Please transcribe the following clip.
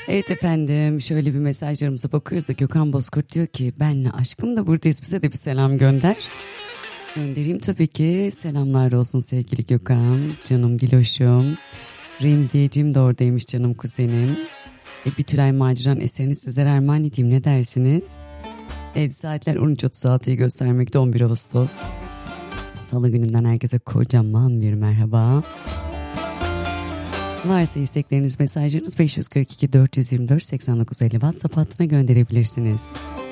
Evet efendim, şöyle bir mesajlarımıza bakıyoruz da Gökhan Bozkurt diyor ki benle aşkım da buradayız, bize de bir selam gönder. Göndereyim tabii ki. Selamlar olsun sevgili Gökhan, canım Diloş'um. Remziyeciğim de oradaymış canım kuzenim. Bir Tülay Maciran eserini sizlere armağan edeyim, ne dersiniz? Evet, saatler 13.36'yı göstermekte, 11 Ağustos. Salı gününden herkese kocaman bir merhaba. Varsa istekleriniz, mesajlarınız 542 424 8950 WhatsApp hattına gönderebilirsiniz.